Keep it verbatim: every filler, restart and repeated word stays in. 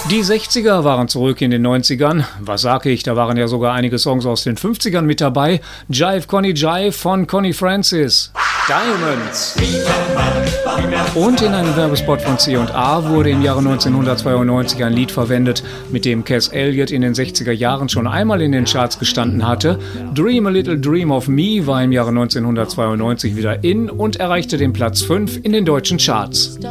Die sechziger waren zurück in den neunzigern. Was sag ich, da waren ja sogar einige Songs aus den fünfzigern mit dabei. Jive Connie Jive von Connie Francis. Diamonds. Und in einem Werbespot von C und A wurde im Jahre neunzehnhundertzweiundneunzig ein Lied verwendet, mit dem Cass Elliot in den sechziger Jahren schon einmal in den Charts gestanden hatte. Dream a Little Dream of Me war im Jahre neunzehnhundertzweiundneunzig wieder in und erreichte den Platz fünf in den deutschen Charts.